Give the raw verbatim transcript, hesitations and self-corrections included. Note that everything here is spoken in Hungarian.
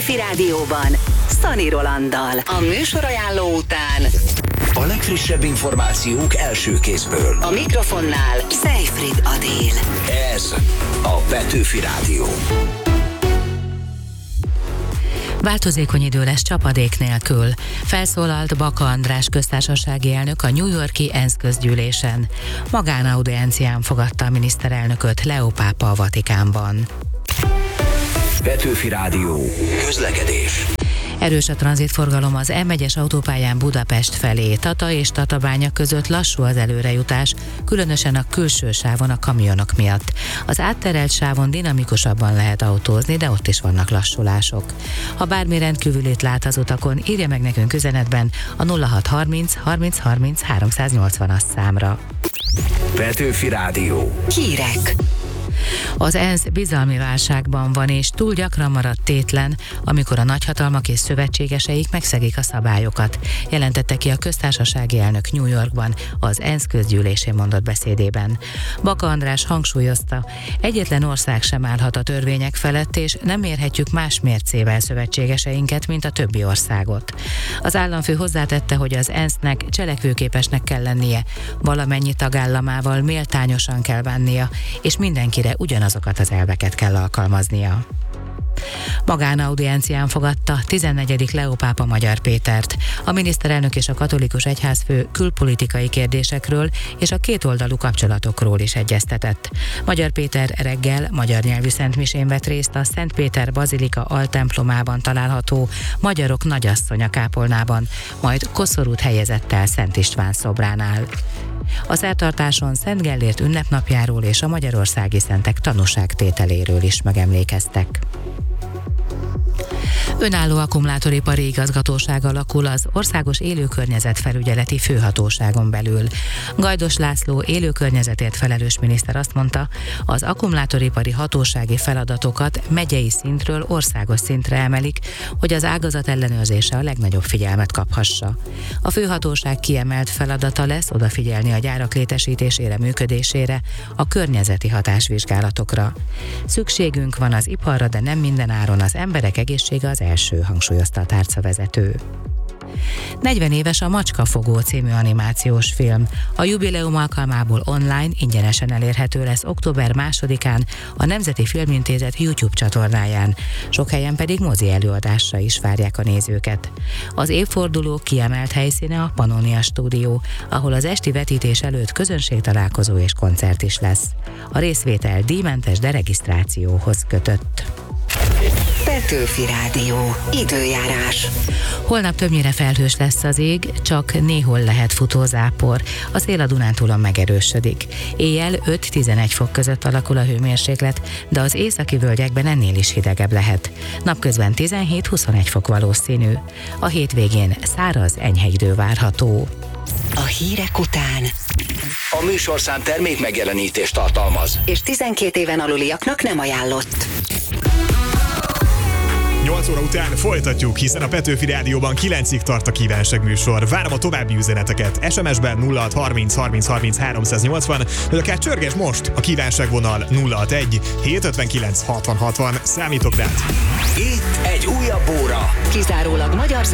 Fi Rádióban Szani Rolanddal. A műsorajánló után a legfrissebb információk első kézből. A mikrofonnál Seyfried Adél. Ez a Petőfi Rádió. Változékony idő lesz csapadék nélkül. Felszólalt Baka András köztársasági elnök a New York-i ENSZ közgyűlésen. Magánaudiencián fogadta a miniszterelnököt Leó pápa a Vatikánban. Petőfi Rádió. Közlekedés. Erős a tranzitforgalom az M egyes autópályán Budapest felé. Tata és Tatabánya között lassú az előrejutás, különösen a külső sávon a kamionok miatt. Az átterelt sávon dinamikusabban lehet autózni, de ott is vannak lassulások. Ha bármi rendkívülit lát az utakon, írja meg nekünk üzenetben a nulla hat harminc harminc harminc háromszáznyolcvanas számra. Petőfi Rádió. Hírek. Az ENSZ bizalmi válságban van, és túl gyakran marad tétlen, amikor a nagyhatalmak és szövetségeseik megszegik a szabályokat, jelentette ki a köztársasági elnök New Yorkban az ENSZ közgyűlésén mondott beszédében. Baka András hangsúlyozta, egyetlen ország sem állhat a törvények felett, és nem mérhetjük más mércével szövetségeseinket, mint a többi országot. Az államfő hozzátette, hogy az ENSZ-nek cselekvőképesnek kell lennie, valamennyi tagállamával méltányosan kell bánnia, és mindenkire ugyanazokat az elveket kell alkalmaznia. Magánaudiencián fogadta tizennegyedik Leó pápa Magyar Pétert. A miniszterelnök és a katolikus egyházfő külpolitikai kérdésekről és a kétoldalú kapcsolatokról is egyeztetett. Magyar Péter reggel magyar nyelvű szentmisén vett részt a Szent Péter Bazilika altemplomában található Magyarok Nagyasszonya kápolnában, majd koszorút helyezett el Szent István szobránál. A szertartáson Szent Gellért ünnepnapjáról és a magyarországi szentek tanúságtételéről is megemlékeztek. Önálló akkumulátoripari igazgatóság alakul az Országos Élőkörnyezetfelügyeleti Főhatóságon belül. Gajdos László élőkörnyezetért felelős miniszter azt mondta, az akkumulátoripari hatósági feladatokat megyei szintről országos szintre emelik, hogy az ágazat ellenőrzése a legnagyobb figyelmet kaphassa. A főhatóság kiemelt feladata lesz odafigyelni a gyárak létesítésére, működésére, a környezeti hatásvizsgálatokra. Szükségünk van az iparra, de nem minden áron, az emberek egészsége az első, hangsúlyozta a tárcavezető. negyven éves a Macskafogó című animációs film. A jubileum alkalmából online ingyenesen elérhető lesz október másodikán a Nemzeti Filmintézet YouTube csatornáján, sok helyen pedig mozi előadásra is várják a nézőket. Az évforduló kiemelt helyszíne a Pannonia Stúdió, ahol az esti vetítés előtt közönségtalálkozó és koncert is lesz. A részvétel díjmentes, de regisztrációhoz kötött. Petőfi Rádió. Időjárás. Holnap többnyire felhős lesz az ég, csak néhol lehet futózápor. A szél a Dunántúlon megerősödik. Éjjel öt-tizenegy fok között alakul a hőmérséklet, de az északi völgyekben ennél is hidegebb lehet. Napközben tizenhét-huszonegy fok valószínű. A hétvégén száraz, enyhe idő várható. A hírek után A műsorszám termék megjelenítést tartalmaz, és tizenkét éven aluliaknak nem ajánlott. nyolc óra után folytatjuk, hiszen a Petőfi Rádióban kilencig tart a kívánság műsor. Várom a további üzeneteket. es em es-ben nulla hat harminc harminc harminc háromszáznyolcvan, vagy akár csörges most a kívánságvonal nulla hatvanegy hétszázötvenkilenc hatvan hatvan. Számítok rád! itt egy újabb óra. Kizárólag magyar